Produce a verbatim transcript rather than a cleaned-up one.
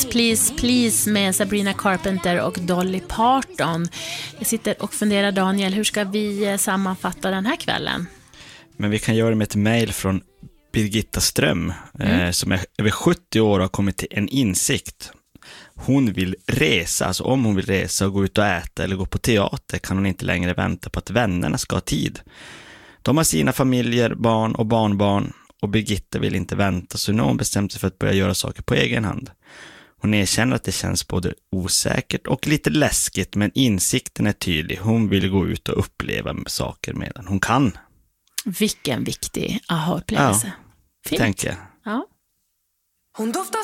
Please, please, please med Sabrina Carpenter och Dolly Parton. Jag sitter och funderar, Daniel, hur ska vi sammanfatta den här kvällen? Men vi kan göra det med ett mejl från Birgitta Ström mm. eh, som är över sjuttio år och har kommit till en insikt. Hon vill resa, alltså om hon vill resa och gå ut och äta eller gå på teater kan hon inte längre vänta på att vännerna ska ha tid. De har sina familjer, barn och barnbarn och Birgitta vill inte vänta, så nu har hon bestämt sig för att börja göra saker på egen hand. Hon erkänner att det känns både osäkert och lite läskigt, men insikten är tydlig. Hon vill gå ut och uppleva saker medan hon kan. Vilken viktig aha-upplevelse. Ja, tänker jag. Ja. Hon doftar